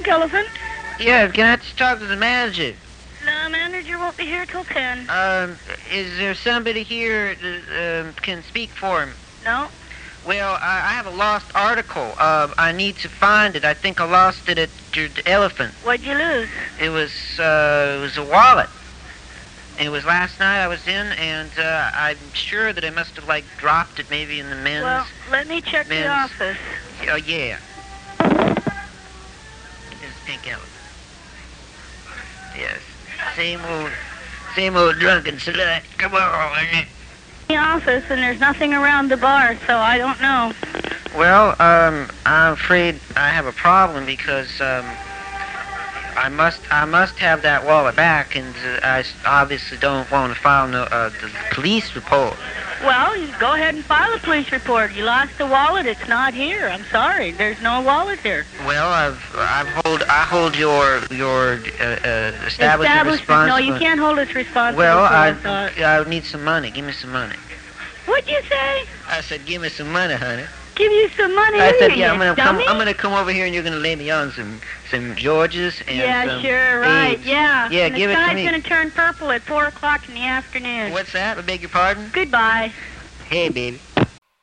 Elephant. Yeah, can I just talk to the manager? The manager won't be here till 10. Is there somebody here that can speak for him? No? Well, I have a lost article. I need to find it. I think I lost it at the Elephant. What'd you lose? It was a wallet. It was last night I was in, and I'm sure that I must have, like, dropped it maybe in the men's... Well, let me check the office. Oh, yeah. This is Pink Elephant. Yes. Same old drunken slut. Come on. The office, and there's nothing around the bar, so I don't know. Well, I'm afraid I have a problem because I must have that wallet back, and I obviously don't want to file the police report. Well, you go ahead and file a police report. You lost the wallet. It's not here. I'm sorry. There's no wallet here. Well, I hold your establishment responsible. No, you can't hold us responsible. Well, I need some money. Give me some money. What'd you say? I said, give me some money, honey. Give you some money? I said, yeah, I'm dummy? gonna come over here and you're gonna lay me on some Georges and some sure, right, AIDS. yeah. Yeah, and give it to me. The sky's gonna turn purple at 4 o'clock in the afternoon. What's that? I beg your pardon? Goodbye. Hey, baby.